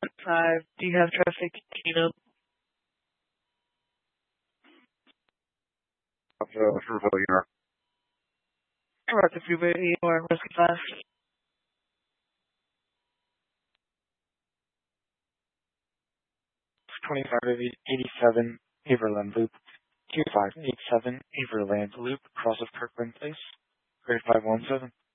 5. Do you have traffic cleanup? Fruitville, ER. Correct, the Freeway or Rescue 5. 2587 Haverland Loop, 2587 Haverland Loop, cross of Kirkland Place, grade 517.